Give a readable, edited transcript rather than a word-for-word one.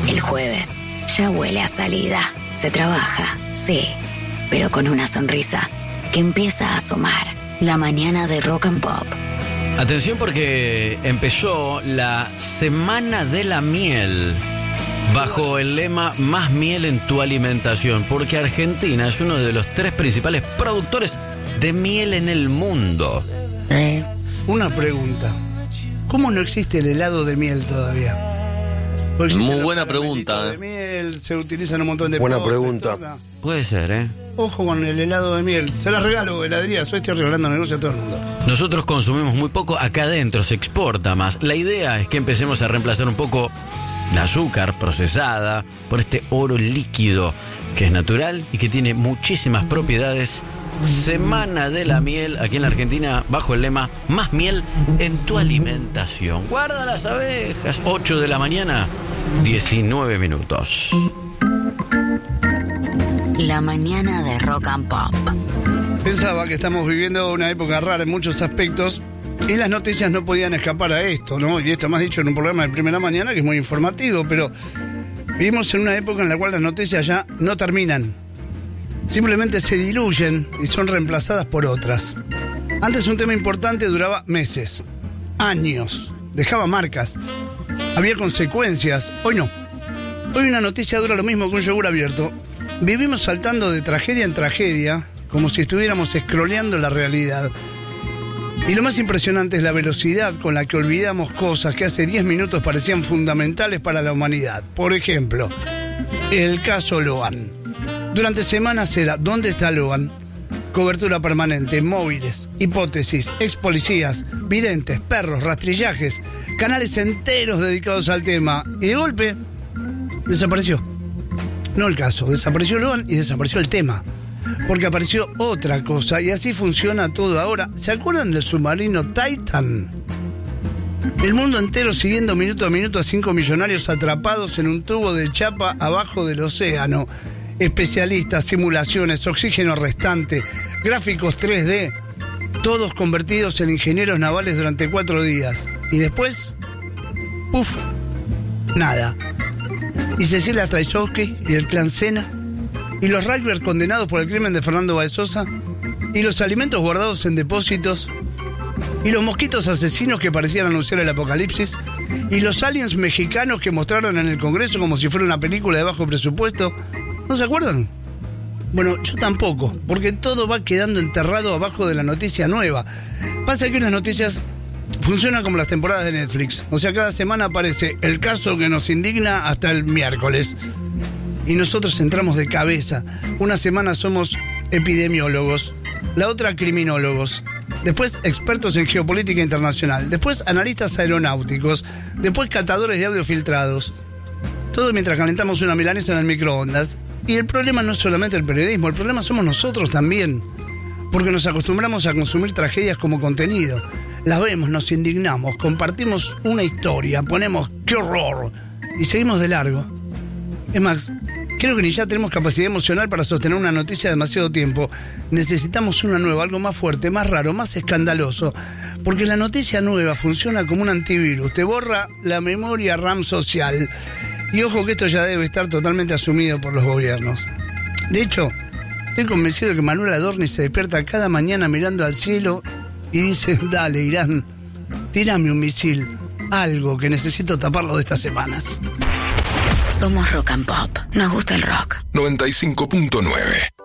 El jueves ya huele a salida. Se trabaja, sí, pero con una sonrisa que empieza a asomar. La mañana de Rock and Pop. Atención porque empezó la Semana de la Miel bajo el lema Más miel en tu alimentación, porque Argentina es uno de los 3 principales productores de miel en el mundo. Una pregunta. ¿Cómo no existe el helado de miel todavía? Muy buena pregunta. De miel, se utilizan un montón de buena pregunta. Puede ser, ¿eh? Ojo con el helado de miel. Se las regalo, heladería. Yo estoy regalando negocio a todo el mundo. Nosotros consumimos muy poco, acá adentro se exporta más. La idea es que empecemos a reemplazar un poco la azúcar procesada por este oro líquido que es natural y que tiene muchísimas propiedades. Semana de la miel aquí en la Argentina bajo el lema Más miel en tu alimentación. Guarda las abejas. 8 de la mañana, 19 minutos. La mañana de Rock and Pop. Pensaba que estamos viviendo una época rara en muchos aspectos y las noticias no podían escapar a esto, ¿no? Y esto más dicho en un programa de Primera Mañana que es muy informativo, pero vivimos en una época en la cual las noticias ya no terminan. Simplemente se diluyen y son reemplazadas por otras. Antes un tema importante duraba meses, años, dejaba marcas, había consecuencias. Hoy no. Hoy una noticia dura lo mismo que un yogur abierto. Vivimos saltando de tragedia en tragedia, como si estuviéramos scrolleando la realidad. Y lo más impresionante es la velocidad con la que olvidamos cosas que hace 10 minutos parecían fundamentales para la humanidad. Por ejemplo, el caso Loan. Durante semanas era ¿dónde está Loan? Cobertura permanente, móviles, hipótesis, ex policías, videntes, perros, rastrillajes, canales enteros dedicados al tema. Y de golpe, desapareció. No el caso, desapareció Loan y desapareció el tema. Porque apareció otra cosa y así funciona todo ahora. ¿Se acuerdan del submarino Titan? El mundo entero siguiendo minuto a minuto a 5 millonarios atrapados en un tubo de chapa abajo del océano. Especialistas, simulaciones, oxígeno restante, gráficos 3D, todos convertidos en ingenieros navales durante 4 días. Y después, ¡puf! Nada. Y Cecilia Straisowski y el clan Sena, y los rugbyers condenados por el crimen de Fernando Báez Sosa, y los alimentos guardados en depósitos, y los mosquitos asesinos que parecían anunciar el apocalipsis, y los aliens mexicanos que mostraron en el Congreso como si fuera una película de bajo presupuesto. ¿No se acuerdan? Bueno, yo tampoco, porque todo va quedando enterrado abajo de la noticia nueva. Pasa que las noticias funcionan como las temporadas de Netflix. O sea, cada semana aparece el caso que nos indigna hasta el miércoles. Y nosotros entramos de cabeza. Una semana somos epidemiólogos, la otra criminólogos, después expertos en geopolítica internacional, después analistas aeronáuticos, después catadores de audio filtrados. Todo mientras calentamos una milanesa en el microondas. Y el problema no es solamente el periodismo, el problema somos nosotros también. Porque nos acostumbramos a consumir tragedias como contenido. Las vemos, nos indignamos, compartimos una historia, ponemos ¡qué horror! Y seguimos de largo. Es más, creo que ni ya tenemos capacidad emocional para sostener una noticia demasiado tiempo. Necesitamos una nueva, algo más fuerte, más raro, más escandaloso. Porque la noticia nueva funciona como un antivirus, te borra la memoria RAM social. Y ojo que esto ya debe estar totalmente asumido por los gobiernos. De hecho, estoy convencido de que Manuel Adorni se despierta cada mañana mirando al cielo y dice, dale, Irán, tírame un misil, algo que necesito taparlo de estas semanas. Somos Rock and Pop, nos gusta el rock. 95.9